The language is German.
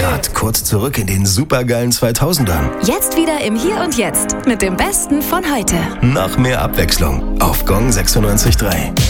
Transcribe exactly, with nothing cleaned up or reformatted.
Gerade kurz zurück in den supergeilen zweitausendern. Jetzt wieder im Hier und Jetzt mit dem Besten von heute. Noch mehr Abwechslung auf Gong sechsundneunzig Komma drei.